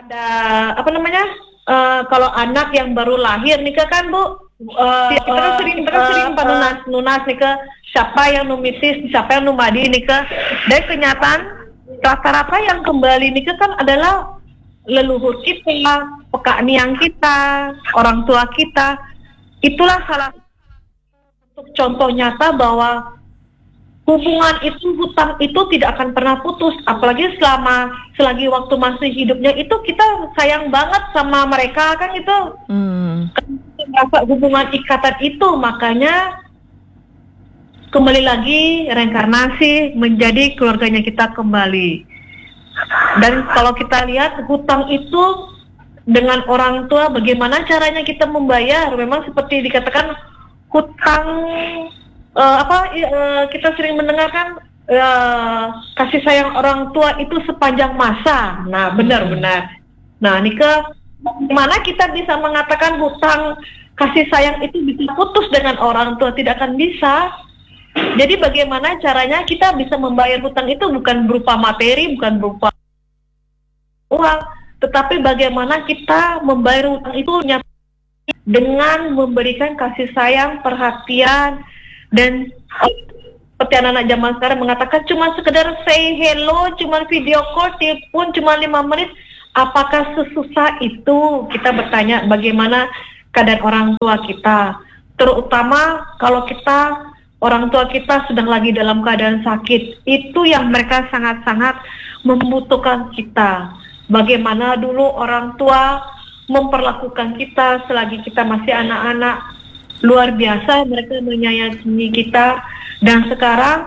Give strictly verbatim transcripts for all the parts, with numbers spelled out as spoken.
ada apa namanya uh, kalau anak yang baru lahir nikah kan Bu, uh, kita kan sering kita kan sering uh, nunas nunas nikah siapa yang numitis siapa yang numadi nikah. Dari kenyataan rata-rata yang kembali nikah kan adalah leluhur kita, pekaniang kita, orang tua kita. Itulah salah satu contoh nyata bahwa hubungan itu, hutang itu tidak akan pernah putus. Apalagi selama selagi waktu masih hidupnya itu kita sayang banget sama mereka kan itu. Hmm. Merasa hubungan ikatan itu, makanya kembali lagi reinkarnasi menjadi keluarganya kita kembali. Dan kalau kita lihat hutang itu dengan orang tua, bagaimana caranya kita membayar? Memang seperti dikatakan hutang uh, apa uh, kita sering mendengarkan uh, kasih sayang orang tua itu sepanjang masa. Nah, benar-benar. Nah, Nika, bagaimana kita bisa mengatakan hutang kasih sayang itu bisa putus dengan orang tua? Tidak akan bisa. Jadi bagaimana caranya kita bisa membayar hutang itu bukan berupa materi, bukan berupa uang, tetapi bagaimana kita membayar hutang itu dengan memberikan kasih sayang, perhatian, dan seperti anak-anak zaman sekarang mengatakan cuma sekedar say hello, cuma video call, pun cuma lima menit. Apakah sesusah itu? Kita bertanya bagaimana keadaan orang tua kita, terutama kalau kita orang tua kita sedang lagi dalam keadaan sakit, itu yang mereka sangat-sangat membutuhkan kita. Bagaimana dulu orang tua memperlakukan kita selagi kita masih anak-anak, luar biasa mereka menyayangi kita. Dan sekarang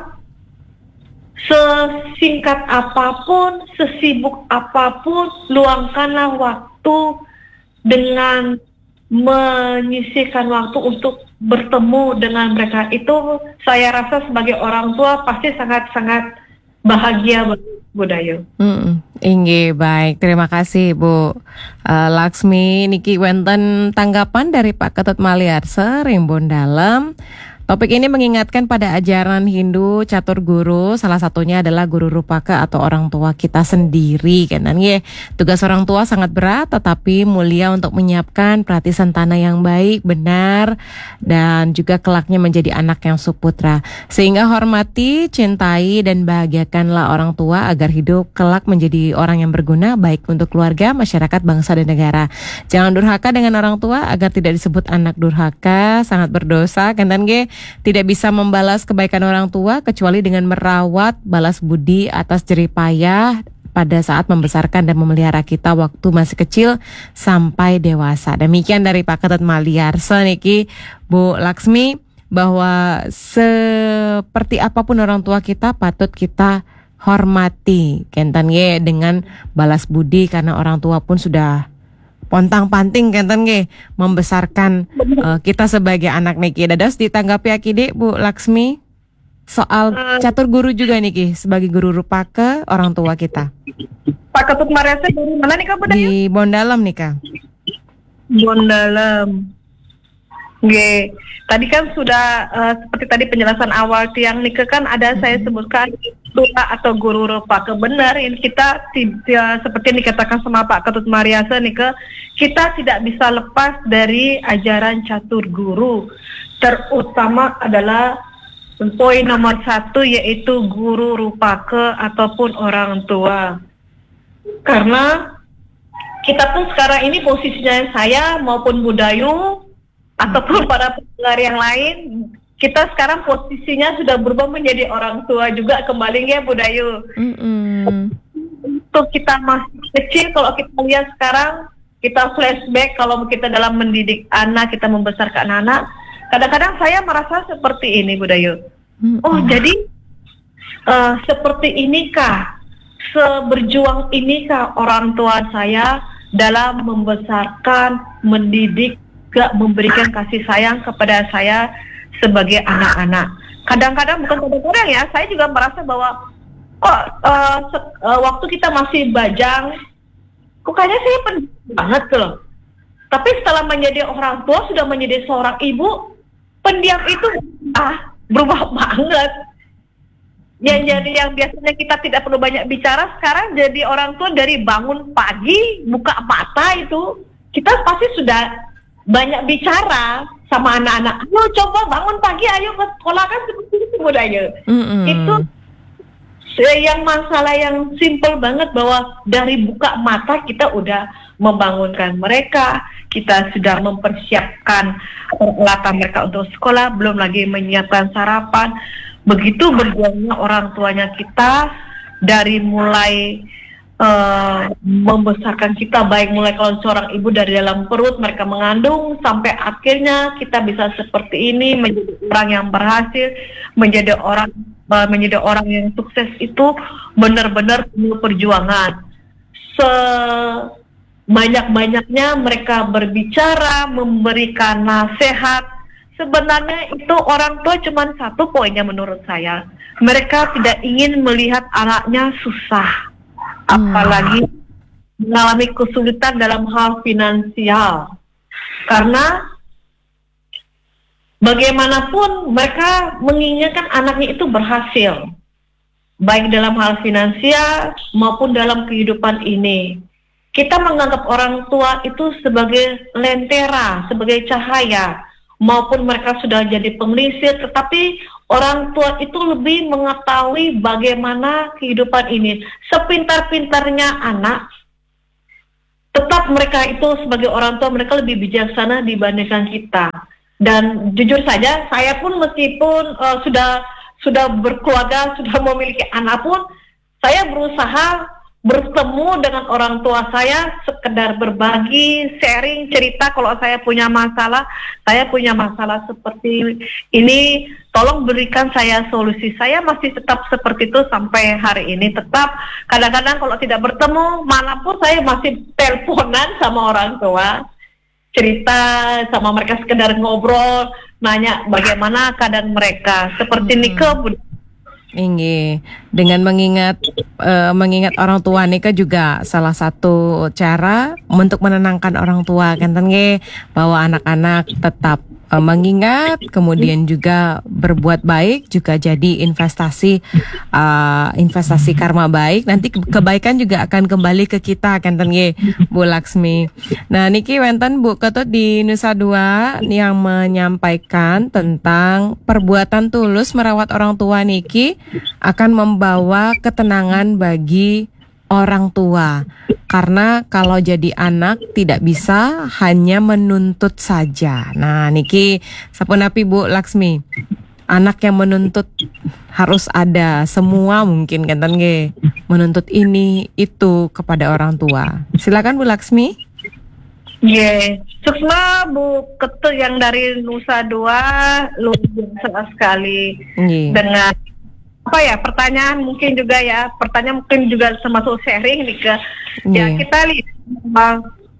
sesingkat apapun, sesibuk apapun, luangkanlah waktu dengan menyisihkan waktu untuk bertemu dengan mereka. Itu saya rasa sebagai orang tua pasti sangat-sangat bahagia Bu Dayu. Hmm, Inggih, baik. Terima kasih Bu uh, Laksmi. Niki wenten tanggapan dari Pak Ketut Maliarse, Rimbun Dalem. Topik ini mengingatkan pada ajaran Hindu catur guru, salah satunya adalah guru rupaka atau orang tua kita sendiri. Kan ya, tugas orang tua sangat berat tetapi mulia untuk menyiapkan peratisan tanah yang baik, benar, dan juga kelaknya menjadi anak yang suputra. Sehingga hormati, cintai, dan bahagiakanlah orang tua agar hidup kelak menjadi orang yang berguna baik untuk keluarga, masyarakat, bangsa, dan negara. Jangan durhaka dengan orang tua agar tidak disebut anak durhaka, sangat berdosa. Kan ya, tidak bisa membalas kebaikan orang tua kecuali dengan merawat balas budi atas jerih payah pada saat membesarkan dan memelihara kita waktu masih kecil sampai dewasa. Demikian dari Pak Ketut Maliarse niki Bu Laksmi, bahwa seperti apapun orang tua kita patut kita hormati kentan ye dengan balas budi, karena orang tua pun sudah pontang-panting kenten nggih membesarkan uh, kita sebagai anak niki. Dados ditanggapi akide Bu Laksmi soal catur guru juga niki sebagai guru rupaka orang tua kita. Pak Ketut Maliarse dari mana nih Kak Bu Dayu? Di Bondalem nih Kak. Bondalem. Nggih. Tadi kan sudah uh, seperti tadi penjelasan awal tiang nikah kan ada hmm. saya sebutkan tua atau guru rupaka. Benar, ini kita tidak seperti yang dikatakan sama Pak Ketut Maliarse nikah, kita tidak bisa lepas dari ajaran catur guru. Terutama adalah poin nomor satu yaitu guru rupaka ataupun orang tua. Karena kita pun sekarang ini posisinya saya maupun Bu Dayu ataupun para pendengar yang lain, kita sekarang posisinya sudah berubah menjadi orang tua juga kembali ya Bu Dayu. Mm-hmm. Untuk kita masih kecil, kalau kita lihat sekarang, kita flashback kalau kita dalam mendidik anak, kita membesarkan anak, kadang-kadang saya merasa seperti ini Bu Dayu. Mm-hmm. Oh jadi uh, seperti inikah, seberjuang inikah orang tua saya dalam membesarkan, mendidik, gak memberikan kasih sayang kepada saya sebagai anak-anak. Kadang-kadang bukan kadang-kadang ya, saya juga merasa bahwa kok uh, se- uh, waktu kita masih bajang, kok kayaknya saya pendiam banget loh. Tapi setelah menjadi orang tua, sudah menjadi seorang ibu, pendiam itu ah berubah banget. Yang jadi yang biasanya kita tidak perlu banyak bicara, sekarang jadi orang tua dari bangun pagi, buka mata itu, kita pasti sudah banyak bicara sama anak-anak. Ayo coba bangun pagi, ayo ke sekolah, kan seperti itu budaya. Mm-mm. Itu yang masalah yang simpel banget, bahwa dari buka mata kita udah membangunkan mereka, kita sudah mempersiapkan peralatan mereka untuk sekolah, belum lagi menyiapkan sarapan. Begitu berjuangnya orang tuanya kita, dari mulai uh, membesarkan kita, baik mulai kalau seorang ibu dari dalam perut mereka mengandung, sampai akhirnya kita bisa seperti ini, menjadi orang yang berhasil, menjadi orang uh, menjadi orang yang sukses, itu benar-benar penuh perjuangan. Sebanyak-banyaknya mereka berbicara, memberikan nasihat. Sebenarnya itu orang tua cuma satu poinnya menurut saya. Mereka tidak ingin melihat anaknya susah. Apalagi mengalami kesulitan dalam hal finansial. Karena bagaimanapun mereka menginginkan anaknya itu berhasil. Baik dalam hal finansial maupun dalam kehidupan ini. Kita menganggap orang tua itu sebagai lentera, sebagai cahaya. Maupun mereka sudah jadi pengelisir, tetapi orang tua itu lebih mengetahui bagaimana kehidupan ini. Sepintar-pintarnya anak, tetap mereka itu sebagai orang tua, mereka lebih bijaksana dibandingkan kita. Dan jujur saja, saya pun meskipun uh, sudah sudah berkeluarga, sudah memiliki anak pun, saya berusaha bertemu dengan orang tua saya, sekedar berbagi, sharing, cerita kalau saya punya masalah, saya punya masalah seperti ini, tolong berikan saya solusi. Saya masih tetap seperti itu sampai hari ini, tetap kadang-kadang kalau tidak bertemu, manapun saya masih teleponan sama orang tua, cerita sama mereka, sekedar ngobrol, nanya bagaimana keadaan mereka, seperti hmm. Nika. Ingi, dengan mengingat uh, mengingat orang tua Nika juga salah satu cara untuk menenangkan orang tua, kan nge, bahwa anak-anak tetap uh, mengingat, kemudian juga berbuat baik, juga jadi investasi uh, investasi karma baik. Nanti kebaikan juga akan kembali ke kita, kan nge, Bu Laksmi. Nah, niki wenten Bu Ketut di Nusa Dua yang menyampaikan tentang perbuatan tulus merawat orang tua niki akan membawa ketenangan bagi orang tua. Karena kalau jadi anak tidak bisa hanya menuntut saja. Nah, niki sapunapi Bu Laksmi, anak yang menuntut harus ada semua mungkin kan nge, menuntut ini itu kepada orang tua. Silakan Bu Laksmi. Ye, yeah. Suksma Bu Ketut yang dari Nusa Dua, luar biasa sekali yeah. Dengan apa ya, pertanyaan mungkin juga ya, pertanyaan mungkin juga termasuk sharing nih ke yeah. Ya kita lihat bahwa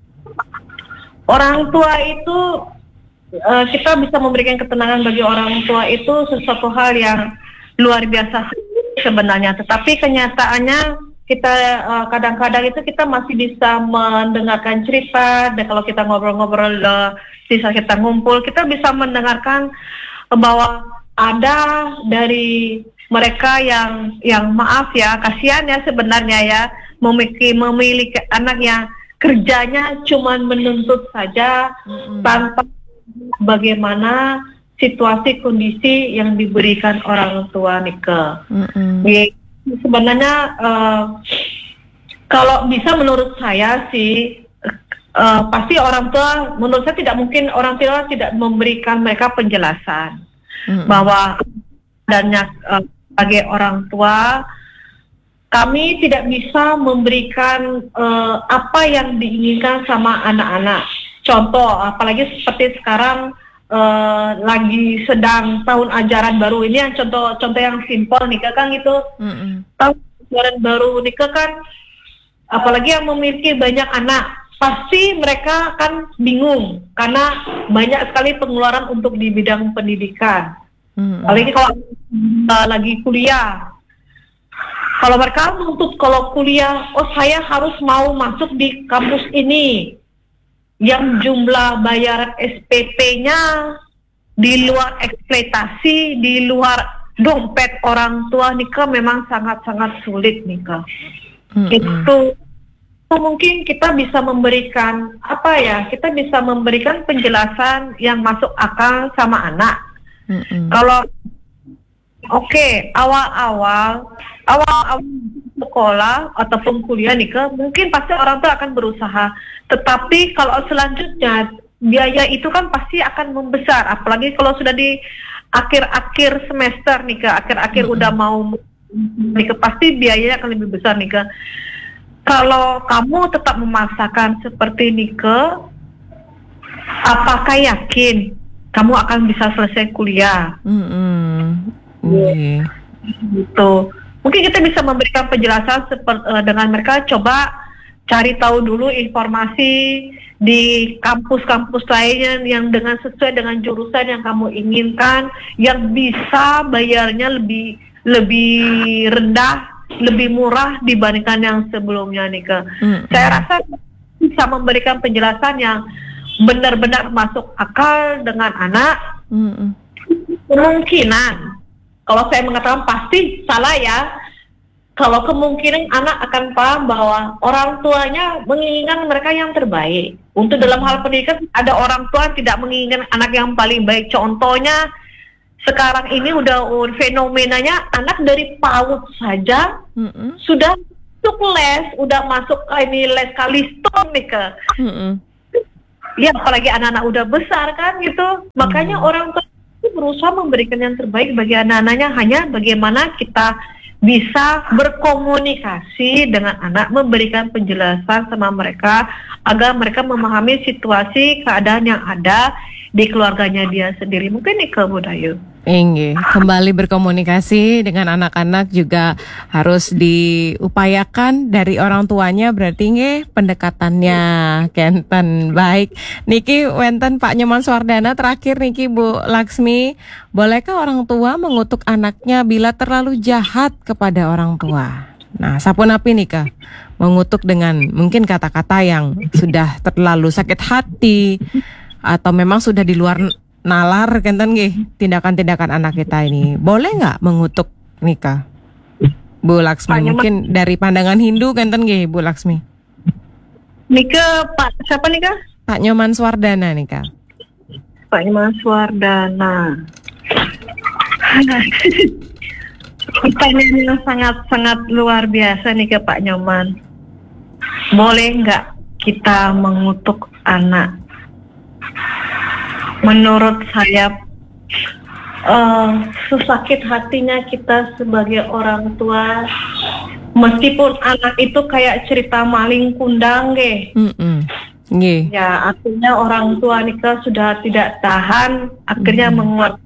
orang tua itu uh, kita bisa memberikan ketenangan bagi orang tua itu sesuatu hal yang luar biasa sebenarnya, tetapi kenyataannya kita uh, kadang-kadang itu kita masih bisa mendengarkan cerita, dan kalau kita ngobrol-ngobrol uh, di saat kita ngumpul, kita bisa mendengarkan uh, bahwa ada dari mereka yang yang maaf ya, kasihan ya sebenarnya ya, memiliki memiliki anak yang kerjanya cuma menuntut saja mm-hmm. tanpa bagaimana situasi kondisi yang diberikan orang tua Nika. Mm-hmm. Ya, sebenarnya uh, kalau bisa menurut saya sih uh, pasti orang tua, menurut saya tidak mungkin orang tua tidak memberikan mereka penjelasan mm-hmm. bahwa adanya uh, sebagai orang tua, kami tidak bisa memberikan uh, apa yang diinginkan sama anak-anak. Contoh, apalagi seperti sekarang uh, lagi sedang tahun ajaran baru ini, yang contoh-contoh yang simpel nih kan itu. Mm-hmm. Tahun ajaran baru nih kan, apalagi yang memiliki banyak anak, pasti mereka kan bingung karena banyak sekali pengeluaran untuk di bidang pendidikan. Hmm. Apalagi kalau uh, lagi kuliah, kalau mereka menuntut kalau kuliah, oh saya harus mau masuk di kampus ini, yang jumlah bayaran S P P-nya di luar ekspektasi, di luar dompet orang tua nikah memang sangat-sangat sulit nikah. Mm-mm. Itu mungkin kita bisa memberikan apa ya? Kita bisa memberikan penjelasan yang masuk akal sama anak. Mm-mm. Kalau oke, okay, awal-awal awal-awal sekolah ataupun kuliah nikah, mungkin pasti orang tua akan berusaha. Tetapi kalau selanjutnya biaya itu kan pasti akan membesar, apalagi kalau sudah di akhir-akhir semester nikah, akhir-akhir mm-hmm. udah mau nikah, pasti biayanya akan lebih besar nikah. Kalau kamu tetap memaksakan seperti nikah, apakah yakin kamu akan bisa selesai kuliah? Mm-hmm. Yeah. Gitu. Mungkin kita bisa memberikan penjelasan seperti uh, dengan mereka coba cari tahu dulu informasi di kampus-kampus lainnya yang dengan sesuai dengan jurusan yang kamu inginkan, yang bisa bayarnya lebih lebih rendah, lebih murah dibandingkan yang sebelumnya nikah. Mm-hmm. Saya rasa bisa memberikan penjelasan yang benar-benar masuk akal dengan anak. Mm-hmm. Kemungkinan, kalau saya mengatakan pasti salah ya, kalau kemungkinan anak akan paham bahwa orang tuanya menginginkan mereka yang terbaik. Untuk dalam hal pendidikan ada orang tua tidak menginginkan anak yang paling baik. Contohnya sekarang ini udah uh, fenomenanya anak dari PAUD saja mm-hmm. sudah masuk les, udah masuk uh, ini les Kaliston nih ke. Mm-hmm. Ya apalagi anak-anak udah besar kan gitu. Makanya mm-hmm. orang tua berusaha memberikan yang terbaik bagi anak-anaknya, hanya bagaimana kita bisa berkomunikasi dengan anak, memberikan penjelasan sama mereka agar mereka memahami situasi keadaan yang ada di keluarganya dia sendiri. Mungkin nih ke Budayu. Inge, kembali berkomunikasi dengan anak-anak juga harus diupayakan dari orang tuanya, berarti nge pendekatannya kenten baik. Niki wenten Pak Nyoman Swardana, terakhir Niki Bu Laksmi, bolehkah orang tua mengutuk anaknya bila terlalu jahat kepada orang tua? Nah, sapunapi nika mengutuk dengan mungkin kata-kata yang sudah terlalu sakit hati atau memang sudah di luar nalar kenten nggih tindakan-tindakan anak kita ini. Boleh nggak mengutuk nikah? Bu Laksmi, mungkin dari pandangan Hindu kenten nggih Bu Laksmi. Nika Pak siapa nika? Pak Nyoman Swardana nika. Pak Nyoman Swardana. Pertanyaan yang sangat-sangat luar biasa nih ke Pak Nyoman. Boleh nggak kita mengutuk anak? Menurut saya, uh, sesakit hatinya kita sebagai orang tua, meskipun anak itu kayak cerita maling kundang, ge. Mm-mm. Yeah. Ya, artinya orang tua nikah sudah tidak tahan, akhirnya mm. menguat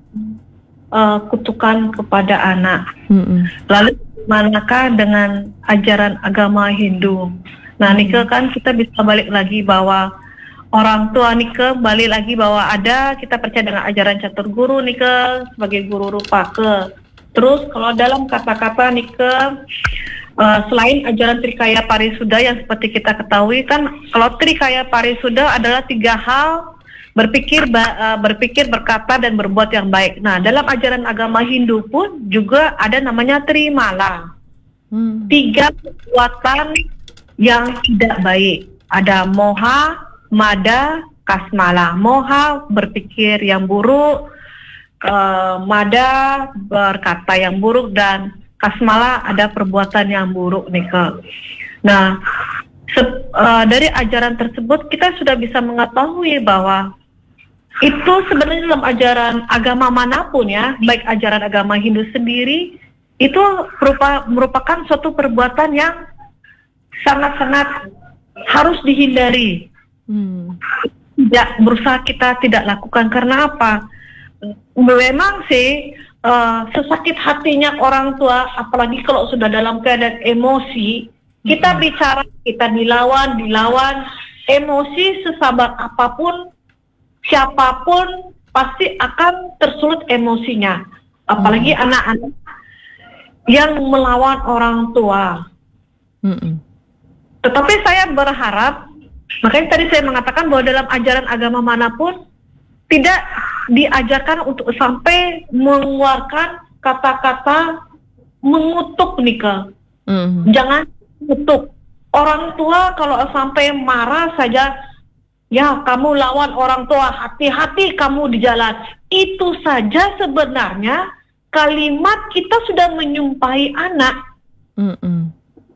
uh, kutukan kepada anak. Mm-mm. Lalu manakah dengan ajaran agama Hindu? Nah, nikah kan kita bisa balik lagi bahwa orang tua nikah balik lagi bahwa ada, kita percaya dengan ajaran catur guru nikah sebagai guru rupake. Terus kalau dalam kata-kata nikah, uh, selain ajaran Trikaya Parisuda yang seperti kita ketahui kan, kalau Trikaya Parisuda adalah tiga hal: berpikir, uh, berpikir, berkata, dan berbuat yang baik. Nah, dalam ajaran agama Hindu pun juga ada namanya Trimala. Hmm. Tiga perbuatan yang tidak baik. Ada moha, mada, kasmala. Moha berpikir yang buruk, uh, mada berkata yang buruk, dan kasmala ada perbuatan yang buruk nih ke. Nah, se- uh, dari ajaran tersebut kita sudah bisa mengetahui bahwa itu sebenarnya dalam ajaran agama manapun ya, baik ajaran agama Hindu sendiri, itu merupa, merupakan suatu perbuatan yang sangat-sangat harus dihindari. Hmm. Tidak berusaha kita tidak lakukan. Karena apa? Memang sih uh, sesakit hatinya orang tua, apalagi kalau sudah dalam keadaan emosi, hmm. kita bicara, kita dilawan, dilawan, emosi sesabar apapun, siapapun pasti akan tersulut emosinya. Apalagi hmm. anak-anak yang melawan orang tua. Hmm. Tetapi saya berharap, makanya tadi saya mengatakan bahwa dalam ajaran agama manapun tidak diajarkan untuk sampai mengeluarkan kata-kata mengutuk Nika. Mm. Jangan mengutuk. Orang tua kalau sampai marah saja, ya kamu lawan orang tua, hati-hati kamu di jalan. Itu saja sebenarnya kalimat kita sudah menyumpahi anak. Mm-mm.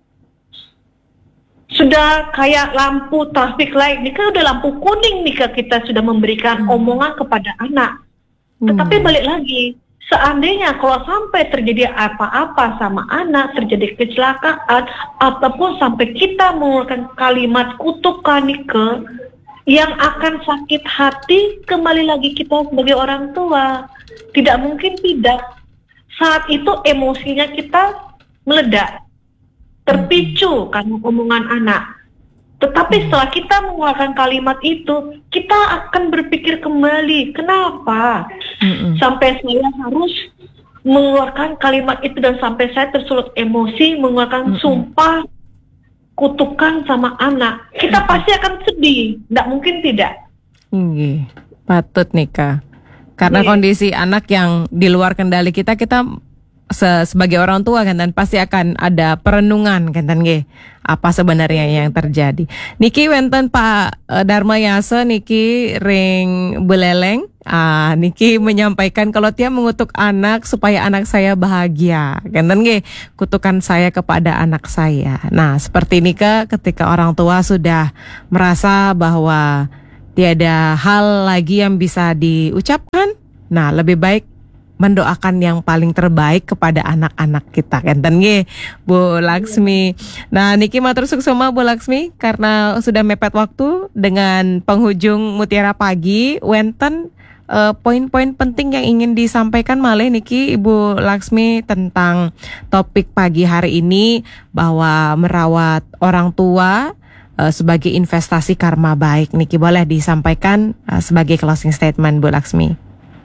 Sudah kayak lampu traffic light, Nika udah lampu kuning Nika, kita sudah memberikan Mm. omongan kepada anak. Tetapi Mm. balik lagi, seandainya kalau sampai terjadi apa-apa sama anak, terjadi kecelakaan, ataupun sampai kita mengeluarkan kalimat kutukan Nika, yang akan sakit hati kembali lagi kita sebagai orang tua. Tidak mungkin tidak. Saat itu emosinya kita meledak, terpicu karena omongan anak. Tetapi setelah kita mengeluarkan kalimat itu, kita akan berpikir kembali, kenapa Mm-mm. sampai saya harus mengeluarkan kalimat itu dan sampai saya tersulut emosi, mengeluarkan Mm-mm. sumpah, kutukan sama anak. Kita Mm-mm. pasti akan sedih, tidak mungkin tidak. Nggih, patut Nika. Karena Nggih. kondisi anak yang di luar kendali kita, kita se- sebagai orang tua kan, dan pasti akan ada perenungan kan, nggih, apa sebenarnya yang terjadi. Niki wenten Pak eh, Dharma Yasa niki ring beleleng. Ah, Niki menyampaikan kalau dia mengutuk anak supaya anak saya bahagia. Kan nggih, kutukan saya kepada anak saya. Nah, seperti Nika ketika orang tua sudah merasa bahwa tiada hal lagi yang bisa diucapkan, nah lebih baik mendoakan yang paling terbaik kepada anak-anak kita, kenten nggih Bu Laksmi. Nah, niki matur suksema Bu Laksmi karena sudah mepet waktu dengan penghujung Mutiara Pagi. Wenten uh, poin-poin penting yang ingin disampaikan malih niki Ibu Laksmi tentang topik pagi hari ini, bahwa merawat orang tua uh, sebagai investasi karma baik. Niki boleh disampaikan uh, sebagai closing statement Bu Laksmi.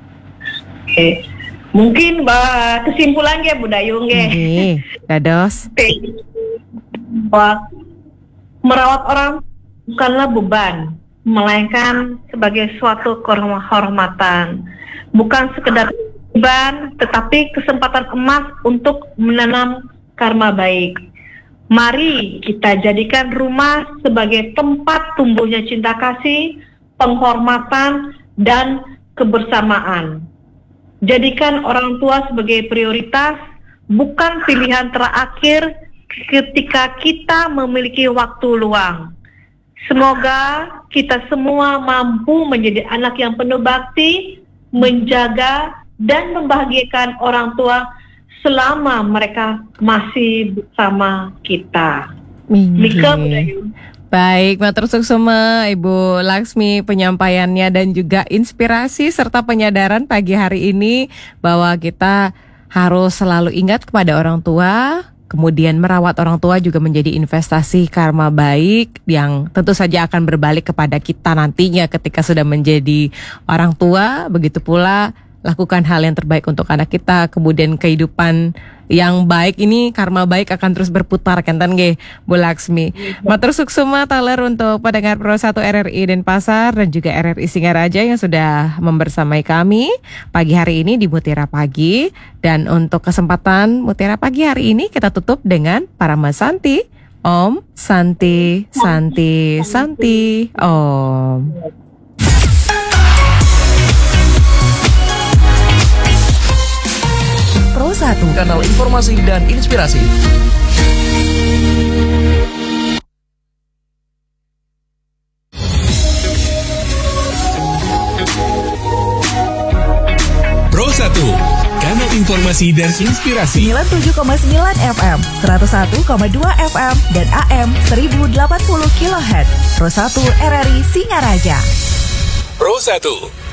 Oke. Mungkin bah, kesimpulan ya Bu Dayung ya. Oke, dados. Bahwa merawat orang bukanlah beban, melainkan sebagai suatu kehormatan. Bukan sekedar beban, tetapi kesempatan emas untuk menanam karma baik. Mari kita jadikan rumah sebagai tempat tumbuhnya cinta kasih, penghormatan, dan kebersamaan. Jadikan orang tua sebagai prioritas, bukan pilihan terakhir ketika kita memiliki waktu luang. Semoga kita semua mampu menjadi anak yang penuh bakti, menjaga dan membahagiakan orang tua selama mereka masih bersama kita. Nika Budayu. Baik, matur suksema Ibu Laksmi penyampaiannya dan juga inspirasi serta penyadaran pagi hari ini bahwa kita harus selalu ingat kepada orang tua, kemudian merawat orang tua juga menjadi investasi karma baik yang tentu saja akan berbalik kepada kita nantinya ketika sudah menjadi orang tua. Begitu pula lakukan hal yang terbaik untuk anak kita, kemudian kehidupan yang baik ini, karma baik akan terus berputar kan nggih Bu Laksmi. Matur suksema taler untuk pendengar Pro satu R R I Denpasar dan juga R R I Singaraja yang sudah membersamai kami pagi hari ini di Mutiara Pagi. Dan untuk kesempatan Mutiara Pagi hari ini kita tutup dengan Parama Santi. Om Santi Santi Santi Om. Pro satu, kanal informasi dan inspirasi. Pro satu, kanal informasi dan inspirasi. sembilan puluh tujuh koma sembilan F M, seratus satu koma dua F M, dan A M seribu delapan puluh kilohertz. Pro satu R R I Singaraja. Pro satu.